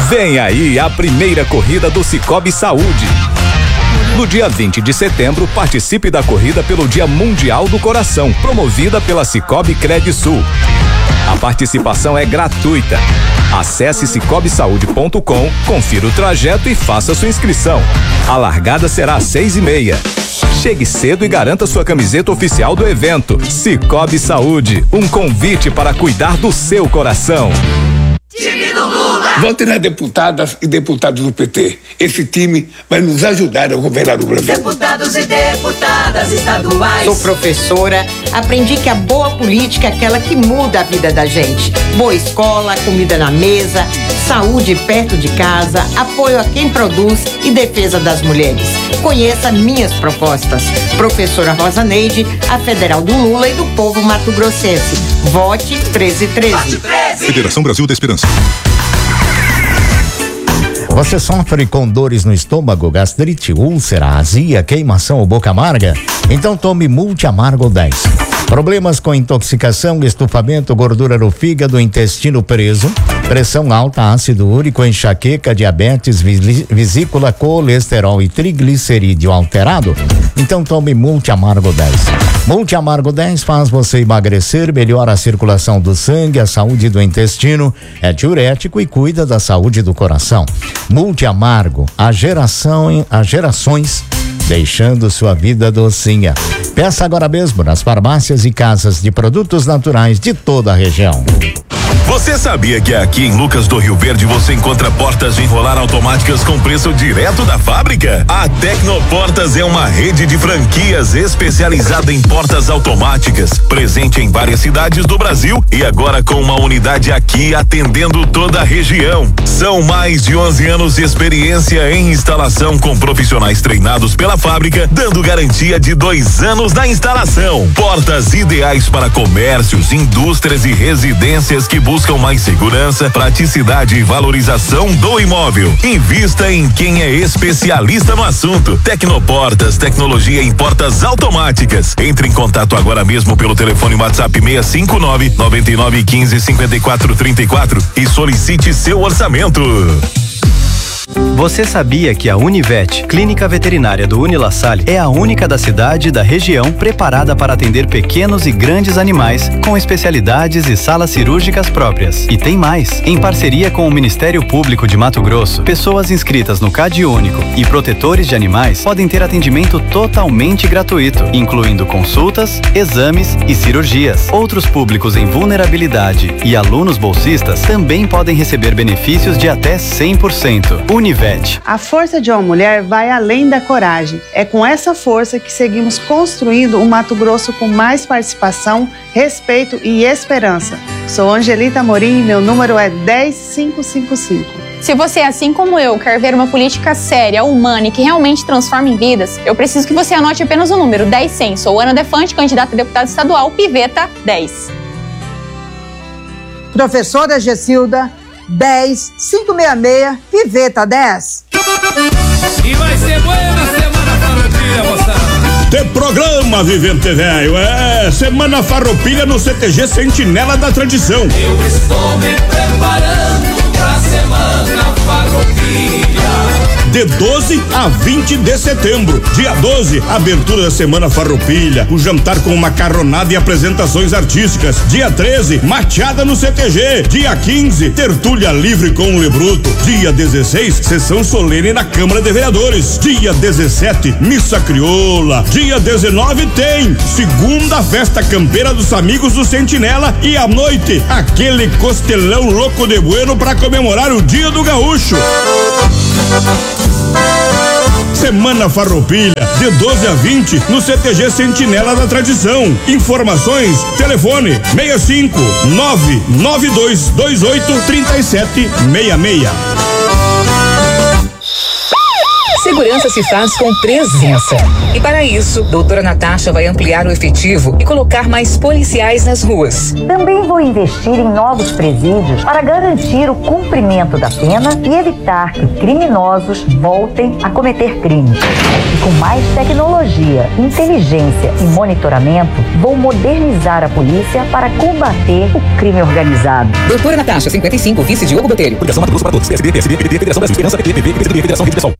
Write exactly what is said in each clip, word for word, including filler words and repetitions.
Vem aí a primeira corrida do Cicobi Saúde. No dia vinte de setembro, participe da corrida pelo Dia Mundial do Coração, promovida pela Cicobi Credisul. A participação é gratuita. Acesse cicobi saúde ponto com, confira o trajeto e faça sua inscrição. A largada será às seis e meia. Chegue cedo e garanta sua camiseta oficial do evento. Cicobi Saúde, um convite para cuidar do seu coração. Time do Lula! Vote nas deputadas e deputados do P T. Esse time vai nos ajudar a governar o Brasil. Deputados e deputadas estaduais. Sou professora, aprendi que a boa política é aquela que muda a vida da gente. Boa escola, comida na mesa, saúde perto de casa, apoio a quem produz e defesa das mulheres. Conheça minhas propostas. Professora Rosa Neide, a federal do Lula e do povo mato-grossense. Vote treze treze. Vote treze. Federação Brasil da Esperança. Você sofre com dores no estômago, gastrite, úlcera, azia, queimação ou boca amarga? Então tome Multi Amargo dez. Problemas com intoxicação, estufamento, gordura no fígado, intestino preso, pressão alta, ácido úrico, enxaqueca, diabetes, vesícula, colesterol e triglicerídeo alterado? Então tome Multi Amargo dez. Multi Amargo dez faz você emagrecer, melhora a circulação do sangue, a saúde do intestino, é diurético e cuida da saúde do coração. Multi Amargo, a geração, as gerações, deixando sua vida docinha. Peça agora mesmo nas farmácias e casas de produtos naturais de toda a região. Você sabia que aqui em Lucas do Rio Verde você encontra portas de enrolar automáticas com preço direto da fábrica? A Tecnoportas é uma rede de franquias especializada em portas automáticas, presente em várias cidades do Brasil e agora com uma unidade aqui atendendo toda a região. São mais de onze anos de experiência em instalação com profissionais treinados pela fábrica, dando garantia de dois anos na instalação. Portas ideais para comércios, indústrias e residências que buscam Buscam mais segurança, praticidade e valorização do imóvel. Invista em quem é especialista no assunto. Tecnoportas, tecnologia em portas automáticas. Entre em contato agora mesmo pelo telefone WhatsApp seis cinco nove, nove nove um cinco, cinco quatro três quatro e solicite seu orçamento. Você sabia que a Univet, Clínica Veterinária do Unila Salle, é a única da cidade e da região preparada para atender pequenos e grandes animais com especialidades e salas cirúrgicas próprias? E tem mais! Em parceria com o Ministério Público de Mato Grosso, pessoas inscritas no Cade Único e protetores de animais podem ter atendimento totalmente gratuito, incluindo consultas, exames e cirurgias. Outros públicos em vulnerabilidade e alunos bolsistas também podem receber benefícios de até cem por cento. Univet. A força de uma mulher vai além da coragem. É com essa força que seguimos construindo um Mato Grosso com mais participação, respeito e esperança. Sou Angelita Amorim e meu número é dez cinco cinco cinco. Se você, assim como eu, quer ver uma política séria, humana e que realmente transforme vidas, eu preciso que você anote apenas o número dez cem. Sou Ana Defante, candidata a deputada estadual, Piveta dez. Professora Gessilda, dez, cinco seis seis, Piveta dez. E vai ser boa semana farroupilha, moçada. Tem programa, Vivente Velho, é Semana Farroupilha no C T G Sentinela da Tradição. Eu estou me preparando pra Semana Farroupilha. De doze a vinte de setembro. Dia doze, abertura da Semana Farroupilha. O jantar com macarronada e apresentações artísticas. Dia treze, mateada no C T G. Dia quinze, tertúlia livre com o Lebruto. Dia dezesseis, sessão solene na Câmara de Vereadores. Dia dezessete, missa crioula. Dia dezenove tem segunda festa campeira dos amigos do Sentinela. E à noite, aquele costelão louco de bueno para comemorar o Dia do Gaúcho. Semana Farroupilha, de doze a vinte, no C T G Sentinela da Tradição. Informações, telefone seis cinco nove nove dois dois oito três sete seis seis. Segurança se faz com presença. E para isso, doutora Natasha vai ampliar o efetivo e colocar mais policiais nas ruas. Também vou investir em novos presídios para garantir o cumprimento da pena e evitar que criminosos voltem a cometer crimes. E com mais tecnologia, inteligência e monitoramento, vou modernizar a polícia para combater o crime organizado. Doutora Natasha, cinquenta e cinco, vice Diogo Botelho. Ligação Mato Grosso para todos. P S D, P S D, P D T, Federação Brasil Esperança, P T, P V, P C D B, Federação Rede Pessoal.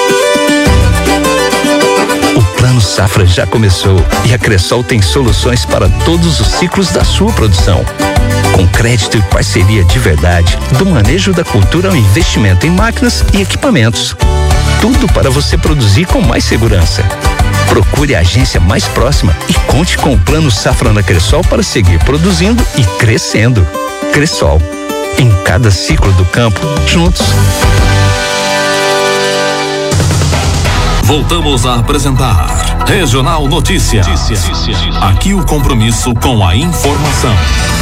O Plano Safra já começou e a Cressol tem soluções para todos os ciclos da sua produção. Com crédito e parceria de verdade, do manejo da cultura ao investimento em máquinas e equipamentos. Tudo para você produzir com mais segurança. Procure a agência mais próxima e conte com o Plano Safra da Cressol para seguir produzindo e crescendo. Cressol, em cada ciclo do campo, juntos. Voltamos a apresentar Regional Notícias. Aqui o compromisso com a informação.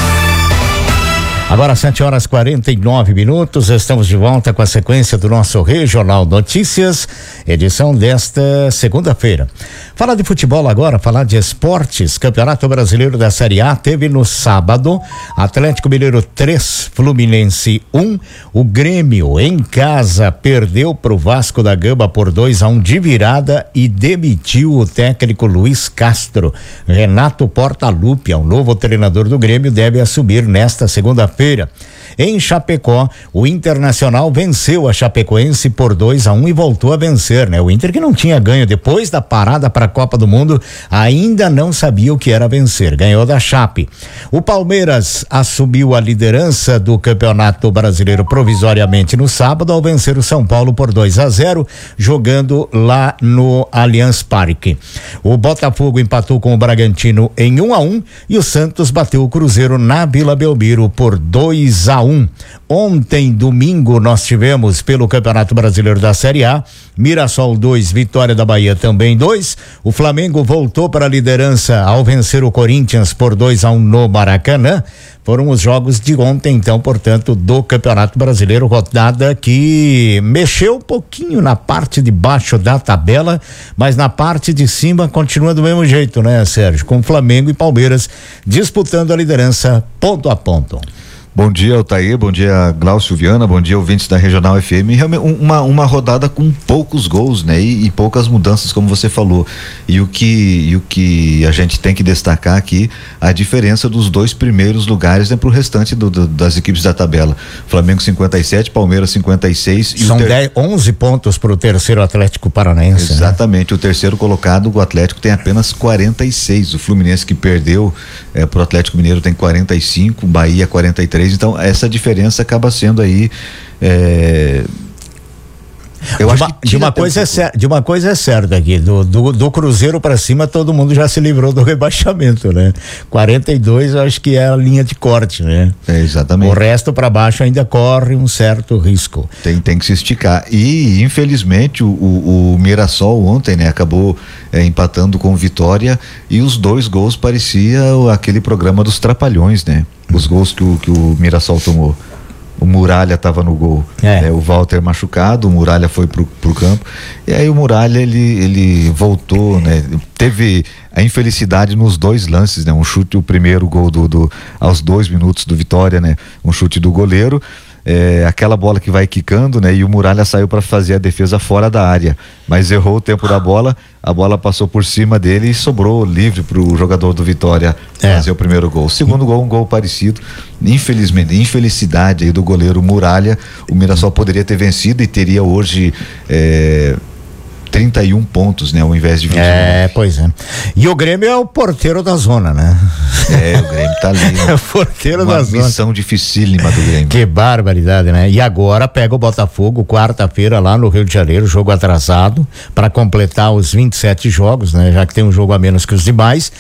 Agora sete horas e quarenta e nove minutos, estamos de volta com a sequência do nosso Regional Notícias, edição desta segunda-feira. Falar de futebol agora, falar de esportes. Campeonato Brasileiro da Série A teve no sábado Atlético Mineiro três, Fluminense um. O Grêmio em casa perdeu para o Vasco da Gama por dois a um de virada e demitiu o técnico Luiz Castro. Renato Portaluppi, o novo treinador do Grêmio, deve assumir nesta segunda-feira. Em Chapecó, o Internacional venceu a Chapecoense por dois a um e voltou a vencer, né? O Inter, que não tinha ganho depois da parada para a Copa do Mundo, ainda não sabia o que era vencer, ganhou da Chape. O Palmeiras assumiu a liderança do Campeonato Brasileiro provisoriamente no sábado ao vencer o São Paulo por dois a zero, jogando lá no Allianz Parque. O Botafogo empatou com o Bragantino em um a um e o Santos bateu o Cruzeiro na Vila Belmiro por dois a um. Ontem, domingo, nós tivemos pelo Campeonato Brasileiro da Série A, Mirassol dois, Vitória da Bahia também dois. O Flamengo voltou para a liderança ao vencer o Corinthians por dois a um no Maracanã. Foram os jogos de ontem, então, portanto, do Campeonato Brasileiro, rodada que mexeu um pouquinho na parte de baixo da tabela, mas na parte de cima continua do mesmo jeito, né, Sérgio? Com Flamengo e Palmeiras disputando a liderança ponto a ponto. Bom dia, Altair, bom dia, Glaucio Viana, bom dia, ouvintes da Regional F M. Realmente uma, uma rodada com poucos gols, né? E, e poucas mudanças, como você falou. E o que, e o que a gente tem que destacar aqui, a diferença dos dois primeiros lugares, né, pro restante do, do, das equipes da tabela. Flamengo cinquenta e sete, Palmeiras cinquenta e seis. São e ter... dez, onze pontos pro terceiro Atlético Paranaense. Exatamente, né? O terceiro colocado, o Atlético, tem apenas quarenta e seis. O Fluminense, que perdeu é, pro Atlético Mineiro, tem quarenta e cinco, Bahia quarenta e três. Então essa diferença acaba sendo aí é... Eu de, acho uma, que de uma coisa um é certa, de uma coisa é certa aqui, do, do, do Cruzeiro para cima todo mundo já se livrou do rebaixamento, né? quarenta e dois eu acho que é a linha de corte, né? É, exatamente. O resto para baixo ainda corre um certo risco. Tem, tem que se esticar. E infelizmente o, o, o Mirassol ontem, né, acabou é, empatando com Vitória e os dois gols parecia aquele programa dos Trapalhões, né? Os gols que o, que o Mirassol tomou. O Muralha estava no gol, é. É, o Walter machucado, o Muralha foi pro, pro campo, e aí o Muralha ele, ele voltou, né? Teve a infelicidade nos dois lances, né? Um chute, o primeiro gol do, do aos dois minutos do Vitória, né? Um chute do goleiro, é, aquela bola que vai quicando, né? E o Muralha saiu para fazer a defesa fora da área, mas errou o tempo da bola, a bola passou por cima dele e sobrou livre pro jogador do Vitória é. fazer o primeiro gol. O segundo gol, um gol parecido, infelizmente, infelicidade aí do goleiro Muralha. O Mirassol poderia ter vencido e teria hoje é, trinta e um pontos, né? Ao invés de vinte e nove. É, pois é. E o Grêmio é o porteiro da zona, né? É, o Grêmio tá ali. Né? É o porteiro Uma da zona. Uma missão dificílima do Grêmio. Que barbaridade, né? E agora pega o Botafogo quarta-feira lá no Rio de Janeiro, jogo atrasado, para completar os vinte e sete jogos, né? Já que tem um jogo a menos que os demais.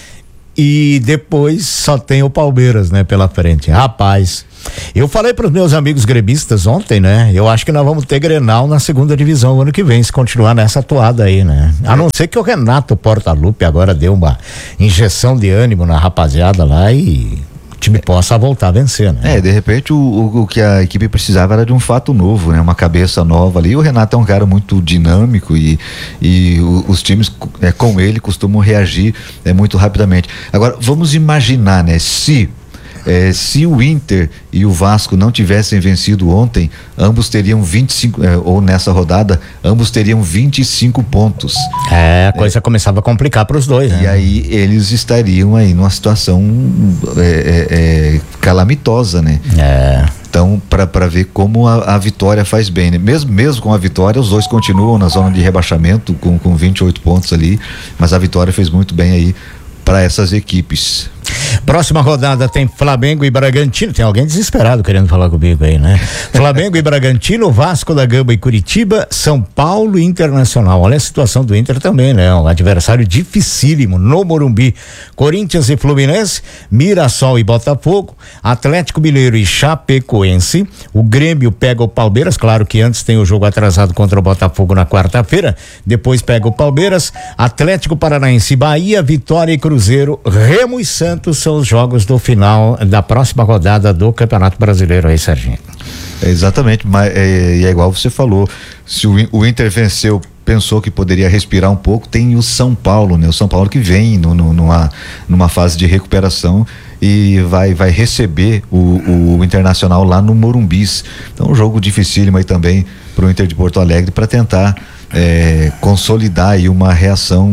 E depois só tem o Palmeiras, né? Pela frente. Rapaz, eu falei para os meus amigos gremistas ontem, né? Eu acho que nós vamos ter Grenal na segunda divisão ano que vem, se continuar nessa toada aí, né? A não ser que o Renato Portaluppi agora deu uma injeção de ânimo na rapaziada lá e o time possa voltar a vencer, né? É, de repente o, o, o que a equipe precisava era de um fato novo, né? Uma cabeça nova ali. O Renato é um cara muito dinâmico e, e o, os times é, com ele costumam reagir é, muito rapidamente. Agora, vamos imaginar, né? Se É, se o Inter e o Vasco não tivessem vencido ontem, ambos teriam vinte e cinco, é, ou nessa rodada, ambos teriam vinte e cinco pontos. É, a coisa é. começava a complicar para os dois, né? E aí eles estariam aí numa situação é, é, é, calamitosa, né? É. Então, para ver como a, a vitória faz bem, né? Mesmo, mesmo com a vitória, os dois continuam na zona de rebaixamento com, com vinte e oito pontos ali, mas a vitória fez muito bem aí para essas equipes. Próxima rodada tem Flamengo e Bragantino. Tem alguém desesperado querendo falar comigo aí, né? Flamengo e Bragantino, Vasco da Gama e Curitiba, São Paulo e Internacional. Olha a situação do Inter também, né? Um adversário dificílimo no Morumbi. Corinthians e Fluminense, Mirassol e Botafogo, Atlético Mineiro e Chapecoense. O Grêmio pega o Palmeiras, claro que antes tem o jogo atrasado contra o Botafogo na quarta-feira, depois pega o Palmeiras, Atlético Paranaense e Bahia, Vitória e Cruzeiro, Remo e Santos são os jogos do final da próxima rodada do Campeonato Brasileiro aí, Serginho. É, exatamente, mas é, é igual você falou, se o, o Inter venceu, pensou que poderia respirar um pouco, tem o São Paulo, né? O São Paulo que vem no, no, numa, numa fase de recuperação e vai, vai receber o, o Internacional lá no Morumbis. Então um jogo dificílimo aí também pro Inter de Porto Alegre para tentar É, consolidar aí uma reação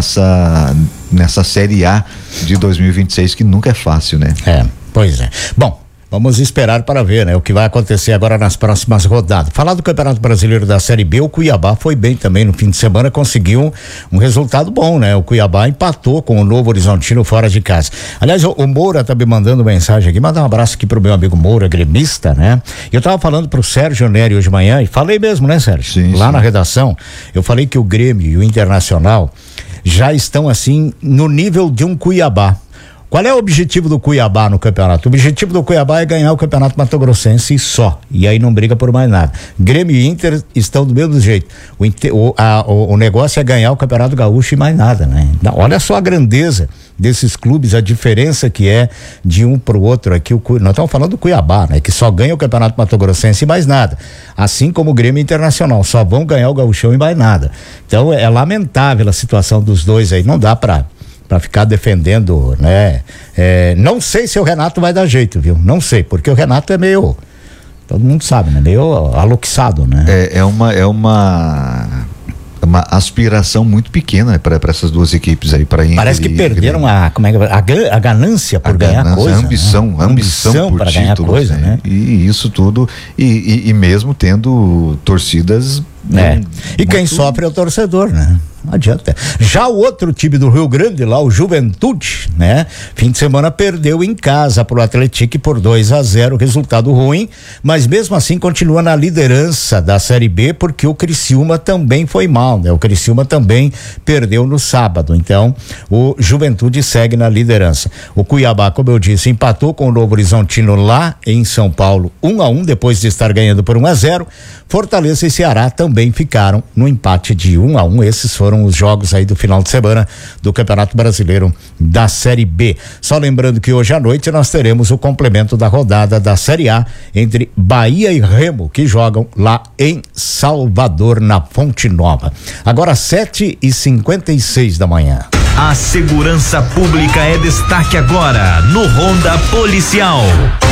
nessa nessa Série A de dois mil e vinte e seis, que nunca é fácil, né? É, pois é. Bom, vamos esperar para ver, né? O que vai acontecer agora nas próximas rodadas. Falar do Campeonato Brasileiro da Série B, o Cuiabá foi bem também no fim de semana, conseguiu um resultado bom, né? O Cuiabá empatou com o Novo Horizontino fora de casa. Aliás, o, o Moura tá me mandando mensagem aqui, mandar um abraço aqui pro meu amigo Moura, gremista, né? Eu tava falando pro Sérgio Nery hoje de manhã, e falei mesmo, né, Sérgio? Sim, Lá sim. na redação, eu falei que o Grêmio e o Internacional já estão assim no nível de um Cuiabá. Qual é o objetivo do Cuiabá no campeonato? O objetivo do Cuiabá é ganhar o Campeonato Mato-Grossense e só. E aí não briga por mais nada. Grêmio e Inter estão do mesmo jeito. O, o, a, o, o negócio é ganhar o Campeonato Gaúcho e mais nada, né? Olha só a grandeza desses clubes, a diferença que é de um pro outro aqui. O, nós estamos falando do Cuiabá, né? Que só ganha o Campeonato Mato-Grossense e mais nada. Assim como o Grêmio Internacional, só vão ganhar o Gaúchão e mais nada. Então é lamentável a situação dos dois aí. Não dá pra para ficar defendendo, né? É, não sei se o Renato vai dar jeito, viu? Não sei, porque o Renato é meio, todo mundo sabe, né? Meio aloquissado, né? É, é uma é uma uma aspiração muito pequena para essas duas equipes aí, para parece que perderam a como é que a, a ganância por a ganhar ganância, coisa, a ambição, né? a ambição, ambição para ganhar coisa, né? né? E isso tudo e, e, e mesmo tendo torcidas, é. Não, e quem muito... sofre é o torcedor, né? Não adianta. Já o outro time do Rio Grande, lá, o Juventude, né? Fim de semana perdeu em casa pro Atlético por dois a zero, resultado ruim, mas mesmo assim continua na liderança da Série B, porque o Criciúma também foi mal, né? O Criciúma também perdeu no sábado, então o Juventude segue na liderança. O Cuiabá, como eu disse, empatou com o Novo Horizontino lá em São Paulo, um a um, depois de estar ganhando por um a zero. Fortaleza e Ceará também ficaram no empate de um a um. Esses foram os jogos aí do final de semana do Campeonato Brasileiro da Série B. Só lembrando que hoje à noite nós teremos o complemento da rodada da Série A entre Bahia e Remo, que jogam lá em Salvador, na Fonte Nova. Agora sete e cinquenta e seis da manhã. A segurança pública é destaque agora no Ronda Policial.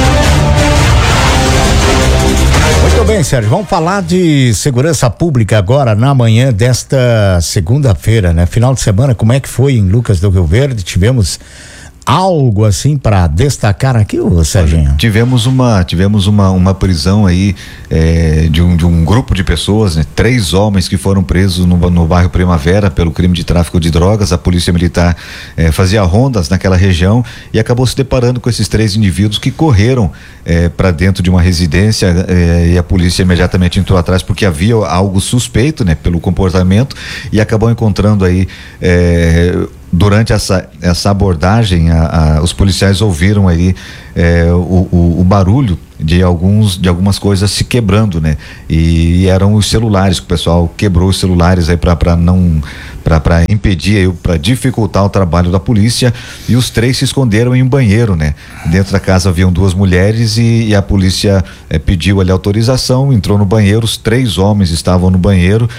Muito bem, Sérgio, vamos falar de segurança pública agora na manhã desta segunda-feira, né? Final de semana, como é que foi em Lucas do Rio Verde? Tivemos algo assim para destacar aqui, ô Serginho? Tivemos uma tivemos uma uma prisão aí é, de um de um grupo de pessoas, né? Três homens que foram presos no, no bairro Primavera pelo crime de tráfico de drogas. A polícia militar é, fazia rondas naquela região e acabou se deparando com esses três indivíduos que correram é, para dentro de uma residência é, e a polícia imediatamente entrou atrás porque havia algo suspeito, né? Pelo comportamento, e acabou encontrando aí é, durante essa, essa abordagem, a, a, os policiais ouviram aí é, o, o, o barulho de alguns de algumas coisas se quebrando, né? E, e eram os celulares, que o pessoal quebrou os celulares aí para não para impedir, para dificultar o trabalho da polícia, e os três se esconderam em um banheiro, né? Dentro da casa haviam duas mulheres e, e a polícia eh, pediu ali autorização, entrou no banheiro, os três homens estavam no banheiro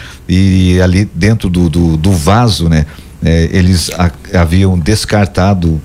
e ali dentro do, do, do vaso, né? Eh, eles a, haviam descartado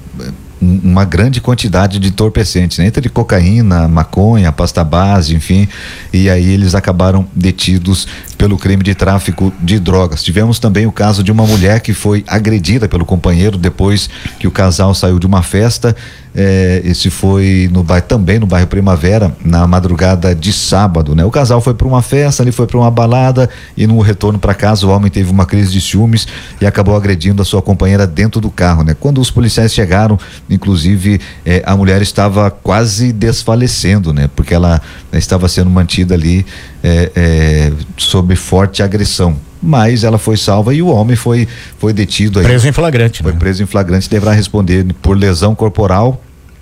uma grande quantidade de entorpecentes, né? Entre cocaína, maconha, pasta base, enfim, e aí eles acabaram detidos pelo crime de tráfico de drogas. Tivemos também o caso de uma mulher que foi agredida pelo companheiro depois que o casal saiu de uma festa. É, esse foi no bairro, também no bairro Primavera, na madrugada de sábado, né? O casal foi para uma festa, ele foi para uma balada e no retorno para casa o homem teve uma crise de ciúmes e acabou agredindo a sua companheira dentro do carro, né? Quando os policiais chegaram, inclusive é, a mulher estava quase desfalecendo, né? Porque ela né, estava sendo mantida ali é, é, sob forte agressão. Mas ela foi salva e o homem foi foi detido aí. Preso em flagrante. Foi né? preso em flagrante, deverá responder por lesão corporal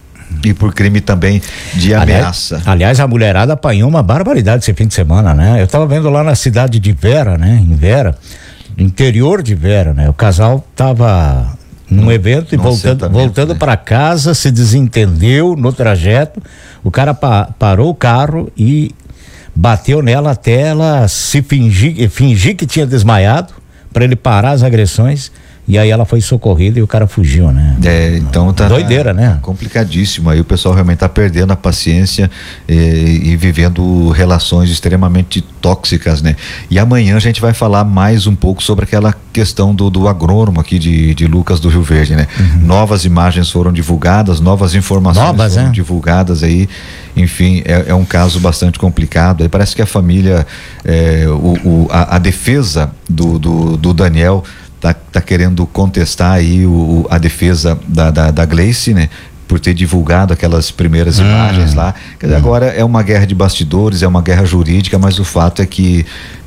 e por crime também de ameaça. Aliás, aliás, a mulherada apanhou uma barbaridade esse fim de semana, né? Eu tava vendo lá na cidade de Vera, né? Em Vera, interior de Vera, né? O casal tava num no, evento e voltando, voltando né? para casa, se desentendeu no trajeto, o cara pa, parou o carro e bateu nela até ela se fingir, fingir que tinha desmaiado para ele parar as agressões, e aí ela foi socorrida e o cara fugiu, né? É, então tá doideira, né? Complicadíssimo, aí o pessoal realmente tá perdendo a paciência e, e vivendo relações extremamente tóxicas, né? E amanhã a gente vai falar mais um pouco sobre aquela questão do, do agrônomo aqui de, de Lucas do Rio Verde, né? Uhum. Novas imagens foram divulgadas, novas informações novas, foram é? divulgadas aí, enfim, é, é um caso bastante complicado. Aí parece que a família, é, o, o, a, a defesa do, do, do Daniel tá, tá querendo contestar aí o, a defesa da, da, da Gleice, né? Por ter divulgado aquelas primeiras hum. imagens lá. Quer dizer, hum. agora é uma guerra de bastidores, é uma guerra jurídica, mas o fato é que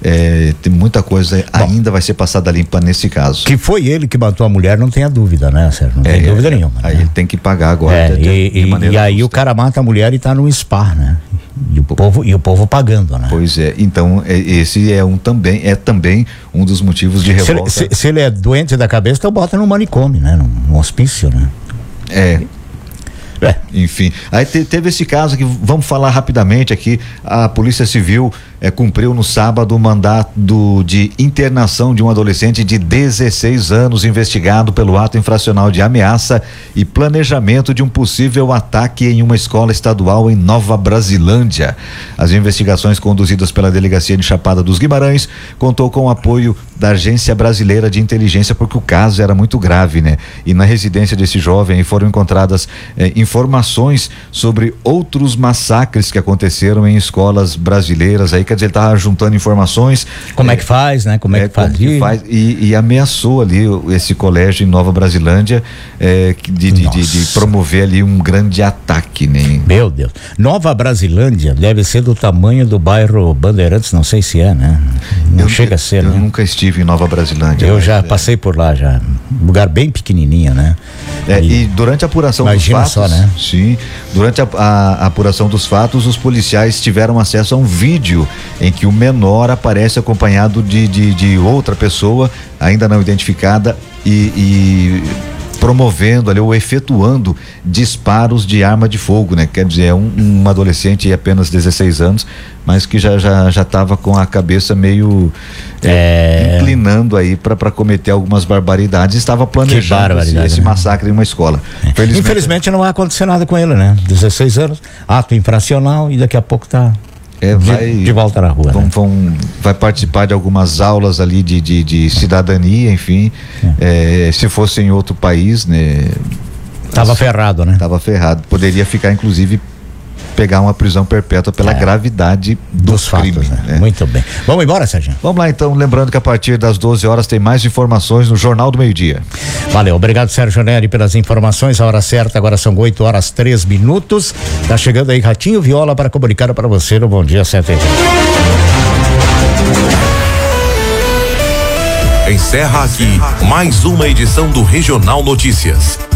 é, tem muita coisa Bom, ainda vai ser passada limpa nesse caso. Que foi ele que matou a mulher, não tenha dúvida, né, Sérgio? Não é, tem dúvida é, nenhuma. Aí né? ele tem que pagar agora. É, de, e de e, e aí justa. O cara mata a mulher e tá no spa, né? E o povo, e o povo pagando, né? Pois é, então é, esse é um também, é também um dos motivos de revolta. Se, se, se ele é doente da cabeça, então bota no manicômio, né? No, no hospício, né? É. É. Enfim, aí te, teve esse caso que vamos falar rapidamente aqui. A Polícia Civil é, cumpriu no sábado o mandato de internação de um adolescente de dezesseis anos investigado pelo ato infracional de ameaça e planejamento de um possível ataque em uma escola estadual em Nova Brasilândia. As investigações conduzidas pela Delegacia de Chapada dos Guimarães contou com o apoio da Agência Brasileira de Inteligência, porque o caso era muito grave, né? E na residência desse jovem foram encontradas eh, informações sobre outros massacres que aconteceram em escolas brasileiras. Aí, quer dizer, ele estava juntando informações. Como é, é que faz, né? Como é, é que, faz, que faz e, e ameaçou ali esse colégio em Nova Brasilândia é, de, de, de, de promover ali um grande ataque, né? Meu Deus. Nova Brasilândia deve ser do tamanho do bairro Bandeirantes, não sei se é, né? Não eu, chega a ser, eu né? Eu nunca estive em Nova Brasilândia. Eu já é. passei por lá já. Um lugar bem pequenininho, né? É, e, e durante a apuração dos fatos, só, né? Sim, durante a, a, a apuração dos fatos, os policiais tiveram acesso a um vídeo em que o menor aparece acompanhado de, de, de outra pessoa, ainda não identificada, e, e promovendo ali, ou efetuando disparos de arma de fogo, né? Quer dizer, é um, um adolescente de apenas dezesseis anos, mas que já já já estava com a cabeça meio é, é... inclinando aí para cometer algumas barbaridades, estava planejando esse, esse né? massacre em uma escola. É. Infelizmente, Infelizmente não vai acontecer nada com ele, né? dezesseis anos, ato infracional, e daqui a pouco tá É, vai, de, de volta na rua. Vão, né? vão, vai participar de algumas aulas ali de, de, de cidadania, enfim. É. É, se fosse em outro país, né? Tava assim, ferrado, né? Tava ferrado. Poderia ficar, inclusive, pegar uma prisão perpétua pela é. gravidade do dos crime. Fatos, né? Né? Muito bem. Vamos embora, Sérgio? Vamos lá, então. Lembrando que a partir das doze horas tem mais informações no Jornal do Meio-Dia. Valeu. Obrigado, Sérgio Neri, pelas informações. A hora certa, agora são oito horas três minutos. Tá chegando aí Ratinho Viola para comunicar para você no Bom Dia C T V. Encerra aqui mais uma edição do Regional Notícias.